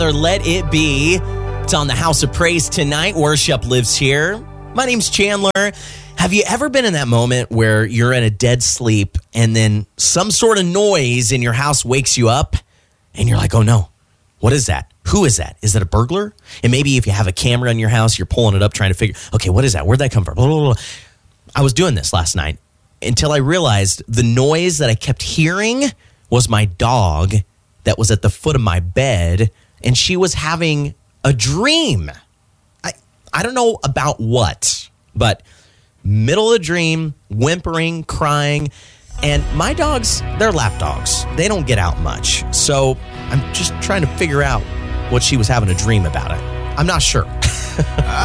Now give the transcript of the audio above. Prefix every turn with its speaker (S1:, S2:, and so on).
S1: Let It Be. It's on the House of Praise tonight. Worship lives here. My name's Chandler. Have you ever been in that moment where you're in a dead sleep and then some sort of noise in your house wakes you up and you're like, oh no, what is that? Who is that? Is it a burglar? And maybe if you have a camera in your house, you're pulling it up trying to figure, okay, what is that? Where'd that come from? Blah, blah, blah. I was doing this last night until I realized the noise that I kept hearing was my dog that was at the foot of my bed, and she was having a dream. I don't know about what, but middle of the dream, whimpering, crying, and my dogs, they're lap dogs. They don't get out much. So I'm just trying to figure out what she was having a dream about it. I'm not sure.